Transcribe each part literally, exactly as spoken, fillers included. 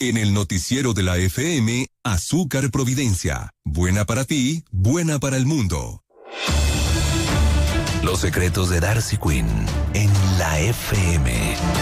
En el noticiero de la F M, Azúcar Providencia. Buena para ti, buena para el mundo. Los secretos de Darcy Quinn en la F M.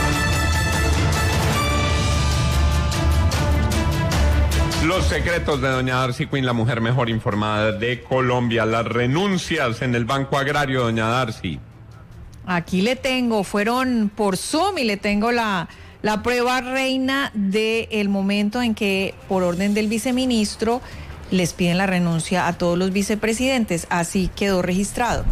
Los secretos de doña Darcy Quinn, la mujer mejor informada de Colombia. Las renuncias en el Banco Agrario, doña Darcy. Aquí le tengo, fueron por Zoom y le tengo la, la prueba reina del momento en que, por orden del viceministro, les piden la renuncia a todos los vicepresidentes. Así quedó registrado.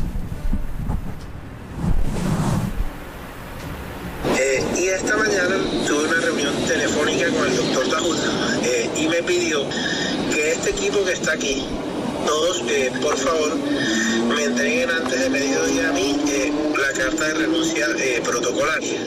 Eh, y esta mañana tuve una reunión telefónica con el doctor Tajul eh, y me pidió que este equipo que está aquí, todos, eh, por favor, me entreguen antes de mediodía a mí eh, la carta de renuncia eh, protocolaria.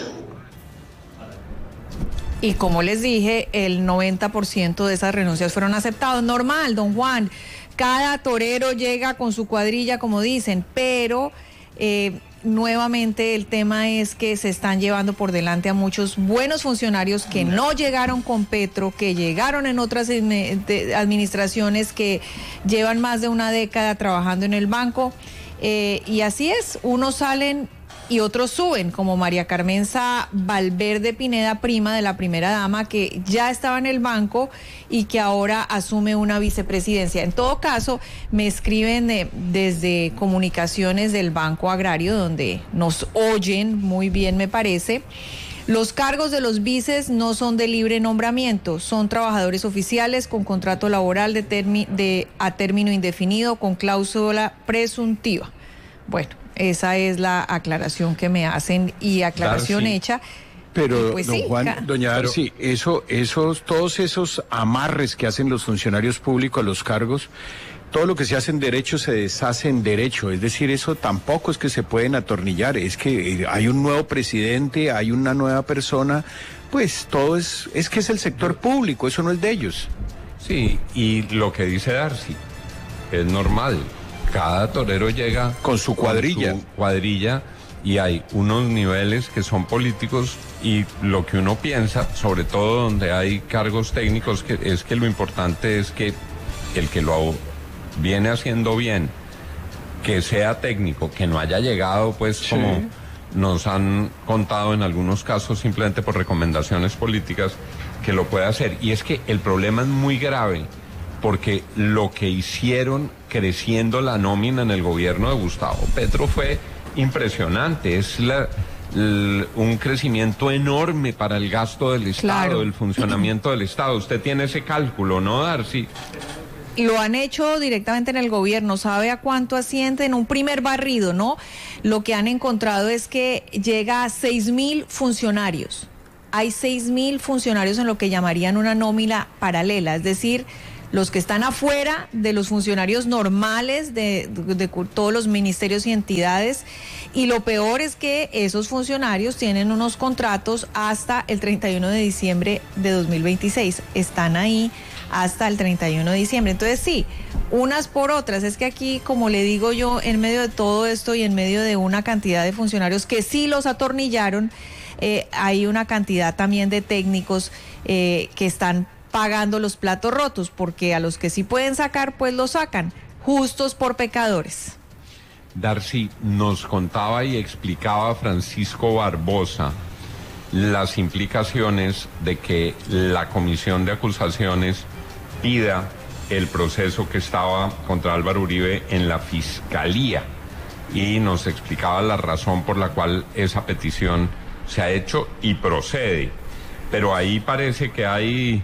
Y como les dije, el noventa por ciento de esas renuncias fueron aceptadas. Normal, don Juan, cada torero llega con su cuadrilla, como dicen, pero eh, nuevamente el tema es que se están llevando por delante a muchos buenos funcionarios que no llegaron con Petro, que llegaron en otras administraciones, que llevan más de una década trabajando en el banco, eh, y así es, unos salen y otros suben, como María Carmenza Valverde Pineda, prima de la primera dama, que ya estaba en el banco y que ahora asume una vicepresidencia. En todo caso, me escriben de, desde comunicaciones del Banco Agrario, donde nos oyen muy bien, me parece. Los cargos de los vices no son de libre nombramiento, son trabajadores oficiales con contrato laboral de, termi, de a término indefinido con cláusula presuntiva. Bueno, esa es la aclaración que me hacen y aclaración Darcy, hecha. Pero, pues don sí, Juan, ca- doña Darcy, eso, esos, todos esos amarres que hacen los funcionarios públicos a los cargos, todo lo que se hace en derecho se deshace en derecho, es decir, eso tampoco es que se pueden atornillar, es que hay un nuevo presidente, hay una nueva persona, pues todo es, es que es el sector público, eso no es de ellos. Sí, y lo que dice Darcy es normal. Cada torero llega con su cuadrilla. Con su cuadrilla y hay unos niveles que son políticos y lo que uno piensa, sobre todo donde hay cargos técnicos, que es que lo importante es que el que lo viene haciendo bien, que sea técnico, que no haya llegado pues sí, como nos han contado en algunos casos simplemente por recomendaciones políticas, que lo pueda hacer. Y es que el problema es muy grave, porque lo que hicieron creciendo la nómina en el gobierno de Gustavo Petro fue impresionante, es la, la, un crecimiento enorme para el gasto del Estado, claro, el funcionamiento del Estado. Usted tiene ese cálculo, ¿no, Darcy? Lo han hecho directamente en el gobierno, ¿sabe a cuánto asciende en un primer barrido, no? Lo que han encontrado es que llega a seis mil funcionarios. Hay seis mil funcionarios en lo que llamarían una nómina paralela, es decir, los que están afuera de los funcionarios normales de, de, de todos los ministerios y entidades, y lo peor es que esos funcionarios tienen unos contratos hasta el treinta y uno de diciembre de dos mil veintiséis, están ahí hasta el treinta y uno de diciembre, entonces sí, unas por otras, es que aquí, como le digo yo, en medio de todo esto y en medio de una cantidad de funcionarios que sí los atornillaron, eh, hay una cantidad también de técnicos eh, que están pagando los platos rotos, porque a los que sí pueden sacar, pues los sacan, justos por pecadores. Darcy, nos contaba y explicaba Francisco Barbosa las implicaciones de que la comisión de acusaciones pida el proceso que estaba contra Álvaro Uribe en la Fiscalía, y nos explicaba la razón por la cual esa petición se ha hecho y procede, pero ahí parece que hay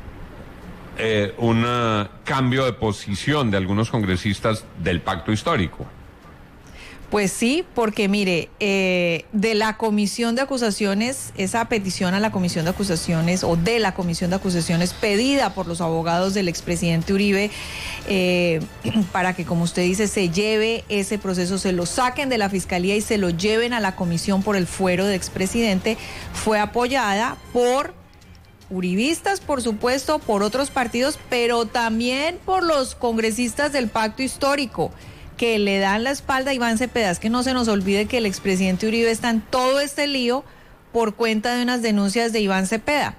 Eh, un uh, cambio de posición de algunos congresistas del pacto histórico. Pues sí, porque mire, eh, de la comisión de acusaciones, esa petición a la comisión de acusaciones o de la comisión de acusaciones pedida por los abogados del expresidente Uribe, eh, para que, como usted dice, se lleve ese proceso, se lo saquen de la fiscalía y se lo lleven a la comisión por el fuero de expresidente, fue apoyada por uribistas, por supuesto, por otros partidos, pero también por los congresistas del pacto histórico, que le dan la espalda a Iván Cepeda. Es que no se nos olvide que el expresidente Uribe está en todo este lío por cuenta de unas denuncias de Iván Cepeda.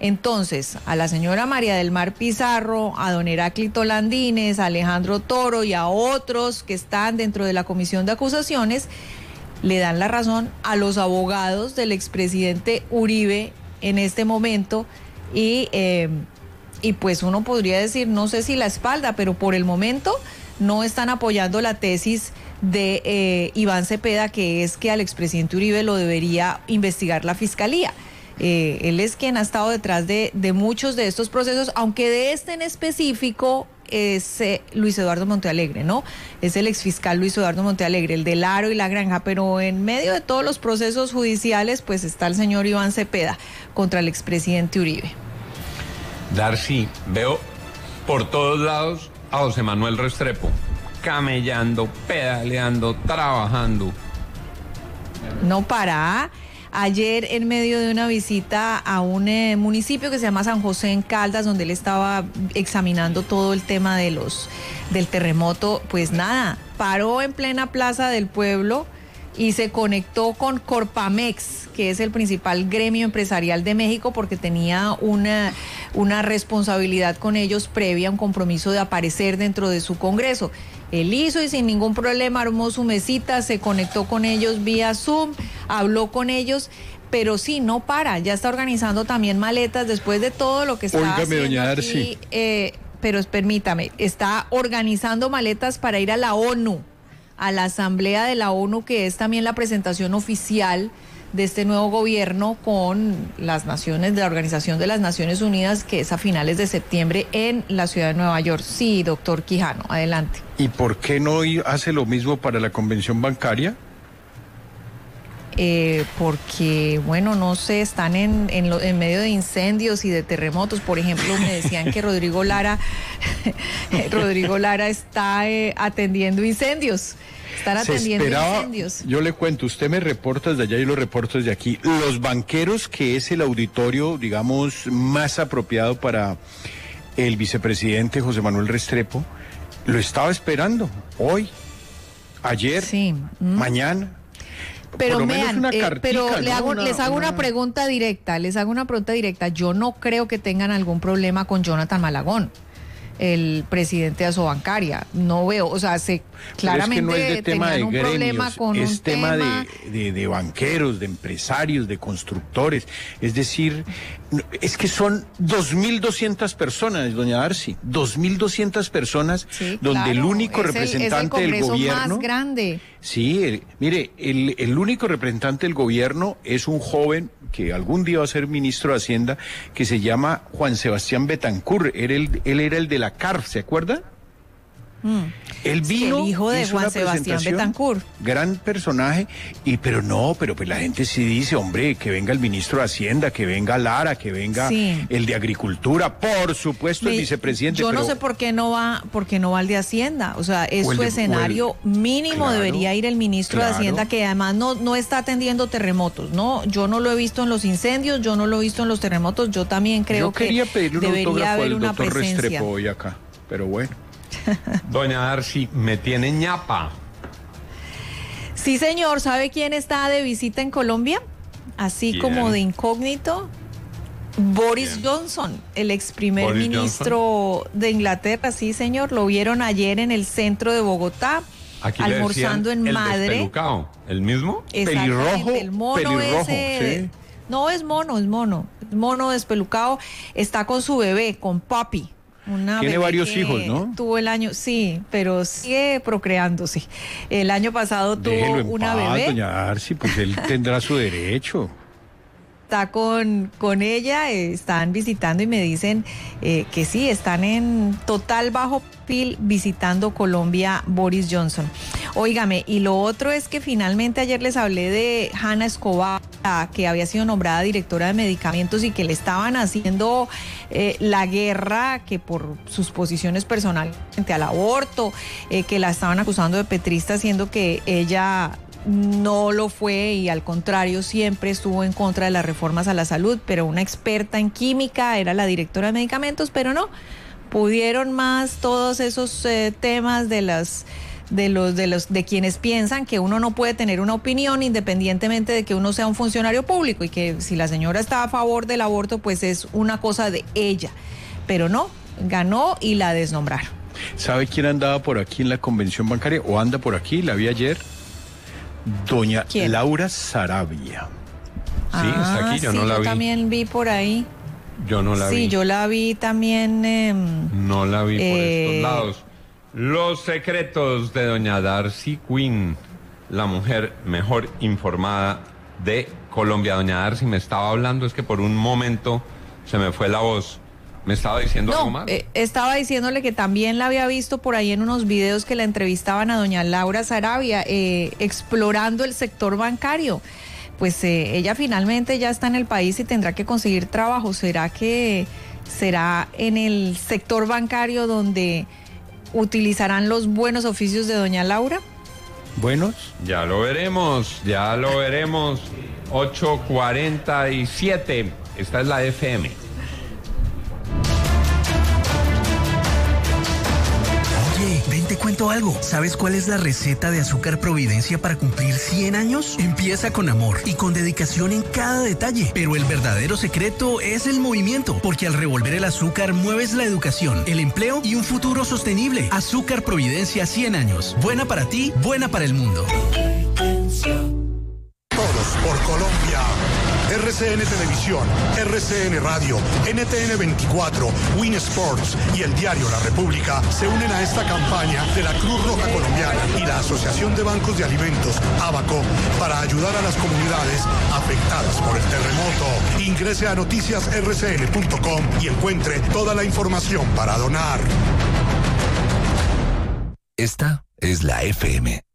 Entonces, a la señora María del Mar Pizarro, a don Heráclito Landines, a Alejandro Toro y a otros que están dentro de la comisión de acusaciones, le dan la razón a los abogados del expresidente Uribe en este momento y, eh, y pues uno podría decir, no sé si la espalda, pero por el momento no están apoyando la tesis de eh, Iván Cepeda, que es que al expresidente Uribe lo debería investigar la fiscalía. Eh, él es quien ha estado detrás de, de muchos de estos procesos, aunque de este en específico es eh, Luis Eduardo Montealegre, ¿no? Es el exfiscal Luis Eduardo Montealegre, el del Aro y la Granja, pero en medio de todos los procesos judiciales, pues está el señor Iván Cepeda contra el expresidente Uribe. Darcy, veo por todos lados a José Manuel Restrepo, camellando, pedaleando, trabajando. No para. Ayer, en medio de una visita a un eh, municipio que se llama San José en Caldas, donde él estaba examinando todo el tema de los del terremoto, pues nada, paró en plena plaza del pueblo y se conectó con Corpamex, que es el principal gremio empresarial de México, porque tenía una, una responsabilidad con ellos previa, un compromiso de aparecer dentro de su congreso. Él hizo y sin ningún problema armó su mesita, se conectó con ellos vía Zoom, habló con ellos, pero sí, no para, ya está organizando también maletas después de todo lo que está Óigame, haciendo doña aquí, Darcy. eh, pero permítame, está organizando maletas para ir a la ONU, a la Asamblea de la ONU, que es también la presentación oficial de este nuevo gobierno con las naciones de la Organización de las Naciones Unidas, que es a finales de septiembre en la ciudad de Nueva York. Sí, doctor Quijano, adelante. ¿Y por qué no hace lo mismo para la convención bancaria? Eh, porque, bueno, no sé, están en, en, lo, en medio de incendios y de terremotos. Por ejemplo, me decían que Rodrigo Lara, Rodrigo Lara está eh, atendiendo incendios. Están atendiendo incendios. Yo le cuento, usted me reporta desde allá y lo reporto desde aquí. Los banqueros, que es el auditorio, digamos, más apropiado para el vicepresidente José Manuel Restrepo, lo estaba esperando hoy, ayer, sí. mm. mañana. Pero vean, eh, cartica, pero ¿no? le hago, una, les hago una... una pregunta directa, les hago una pregunta directa. Yo no creo que tengan algún problema con Jonathan Malagón, el presidente de Asobancaria. No veo, o sea, se claramente es que no es de tema de un gremios, problema con es un tema, tema de, de, de banqueros, de empresarios, de constructores. Es decir, es que son dos mil doscientas personas, doña Darcy, dos mil doscientas personas, sí, donde claro, el único es representante el, es el del gobierno... más grande. Sí, el, mire, el, el único representante del gobierno es un joven que algún día va a ser ministro de Hacienda, que se llama Juan Sebastián Betancur. Él, él, él era el de la C A R, ¿se acuerda? Mm. Él vino, el hijo de Juan Sebastián Betancur. Gran personaje, y pero no, pero pues la gente sí dice, hombre, que venga el ministro de Hacienda, que venga Lara, que venga sí. el de Agricultura, por supuesto Me, el vicepresidente. Yo pero... no sé por qué no va, por qué no va el de Hacienda, o sea, es su de, escenario el... mínimo, claro, debería ir el ministro claro. de Hacienda, que además no, no está atendiendo terremotos, ¿no? Yo no lo he visto en los incendios, yo no lo he visto en los terremotos, yo también creo yo quería que pedirle un debería haber al una doctor presencia. Restrepo hoy acá, pero bueno. Doña Darcy, me tiene ñapa. Sí, señor. ¿Sabe quién está de visita en Colombia? Así ¿Quién? Como de incógnito. Boris ¿Quién? Johnson, el ex primer Boris ministro Johnson. De Inglaterra. Sí, señor. Lo vieron ayer en el centro de Bogotá. Aquí almorzando en el Madre. Despelucado. ¿El mismo? Pelirrojo. El mono pelirrojo, ese. Sí. No, es mono, es mono. Es mono despelucado. Está con su bebé, con papi. Una Tiene varios hijos, ¿no? Tuvo el año, sí, pero sigue procreándose. El año pasado Déjelo tuvo una en paz, bebé. Doña Darcy, pues él tendrá su derecho. Está con, con ella, eh, están visitando y me dicen eh, que sí, están en total bajo perfil visitando Colombia Boris Johnson. Óigame, y lo otro es que finalmente ayer les hablé de Hanna Escobar, que había sido nombrada directora de medicamentos y que le estaban haciendo eh, la guerra, que por sus posiciones personales frente al aborto, eh, que la estaban acusando de petrista, siendo que ella no lo fue y al contrario siempre estuvo en contra de las reformas a la salud, pero una experta en química, era la directora de medicamentos, pero no, pudieron más todos esos eh, temas de las de los de los de quienes piensan que uno no puede tener una opinión independientemente de que uno sea un funcionario público y que si la señora está a favor del aborto, pues es una cosa de ella. Pero no, ganó y la desnombraron. ¿Sabe quién andaba por aquí en la convención bancaria o anda por aquí? La vi ayer. Doña ¿Quién? Laura Sarabia. Sí, ah, está aquí, yo sí, no la yo vi. también vi por ahí. Yo no la sí, vi. Sí, yo la vi también. Eh, No la vi por eh, estos lados. Los secretos de doña Darcy Quinn, la mujer mejor informada de Colombia. Doña Darcy me estaba hablando, es que por un momento se me fue la voz. ¿Me estaba diciendo algo No, más? eh, estaba diciéndole que también la había visto por ahí en unos videos que la entrevistaban a doña Laura Sarabia, eh, explorando el sector bancario. Pues eh, ella finalmente ya está en el país y tendrá que conseguir trabajo. ¿Será que será en el sector bancario donde utilizarán los buenos oficios de doña Laura? ¿Buenos? Ya lo veremos, ya lo veremos. ocho cuarenta y siete. Esta es la F M. Ven, te cuento algo. ¿Sabes cuál es la receta de Azúcar Providencia para cumplir cien años? Empieza con amor y con dedicación en cada detalle. Pero el verdadero secreto es el movimiento, porque al revolver el azúcar mueves la educación, el empleo y un futuro sostenible. Azúcar Providencia cien años. Buena para ti, buena para el mundo. Todos por Colombia. R C N Televisión, R C N Radio, N T N veinticuatro, Win Sports y el diario La República se unen a esta campaña de la Cruz Roja Colombiana y la Asociación de Bancos de Alimentos, ABACO, para ayudar a las comunidades afectadas por el terremoto. Ingrese a noticias r c n punto com y encuentre toda la información para donar. Esta es la F M.